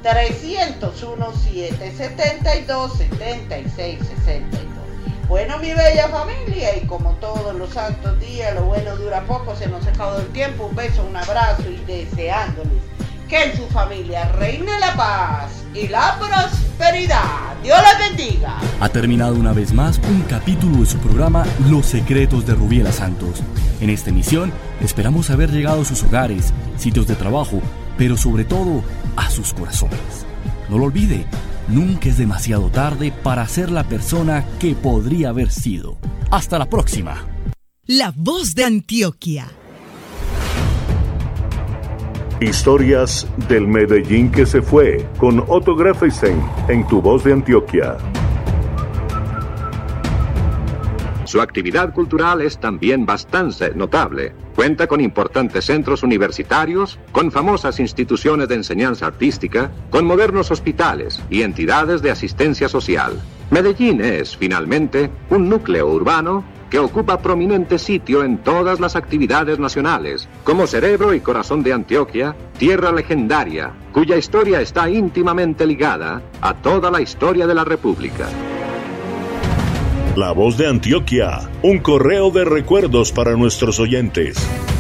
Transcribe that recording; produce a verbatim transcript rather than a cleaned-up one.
trescientos uno, siete setenta y dos, setenta y seis sesenta y dos. Bueno, mi bella familia, y como todos los santos días, lo bueno dura poco, se nos acabó el tiempo. Un beso, un abrazo y deseándoles que en su familia reine la paz y la prosperidad. Dios les bendiga. Ha terminado una vez más un capítulo de su programa Los Secretos de Rubiela Santos. En esta emisión esperamos haber llegado a sus hogares, sitios de trabajo, pero sobre todo a sus corazones. No lo olvide, nunca es demasiado tarde para ser la persona que podría haber sido. Hasta la próxima. La Voz de Antioquia. Historias del Medellín que se fue, con Otto Greffenstein en Tu Voz de Antioquia. Su actividad cultural es también bastante notable. Cuenta con importantes centros universitarios, con famosas instituciones de enseñanza artística, con modernos hospitales y entidades de asistencia social. Medellín es, finalmente, un núcleo urbano que ocupa prominente sitio en todas las actividades nacionales, como cerebro y corazón de Antioquia, tierra legendaria, cuya historia está íntimamente ligada a toda la historia de la República. La Voz de Antioquia, un correo de recuerdos para nuestros oyentes.